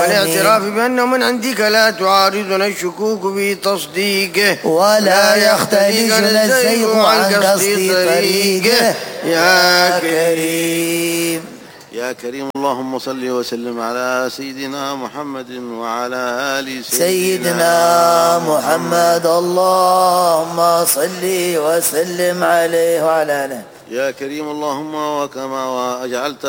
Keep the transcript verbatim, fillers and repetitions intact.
والاعتراف بأنه من عندك لا تعارضنا الشكوك في تصديقه ولا يختلجنا الزيغ عن قصد طريقه يا كريم يا كريم. اللهم صل وسلم على سيدنا محمد وعلى آل سيدنا, سيدنا محمد. اللهم صل وسلم عليه وعلى آله. يا كريم. اللهم وكما وأجعلت